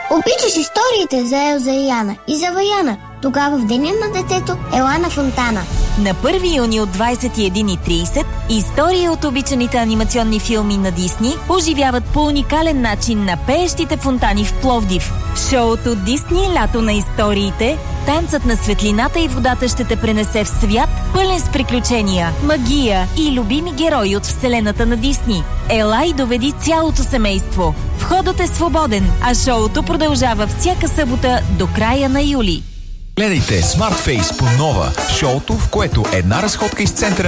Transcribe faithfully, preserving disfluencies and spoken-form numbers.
Обичаш историите за Елза и Яна и за Ваяна. Тогава в деня на детето ела на фонтана. На първи юни от двадесет и една и тридесет истории от обичаните анимационни филми на Дисни оживяват по уникален начин на пеещите фонтани в Пловдив. В шоуто Дисни лято на историите танцът на светлината и водата ще те пренесе в свят, пълен с приключения, магия и любими герои от вселената на Дисни. Ела и доведи цялото семейство. Входът е свободен, а шоуто продължава всяка събота до края на юли. Гледайте Smart Face по Нова, шоуто, в което една разходка из центъра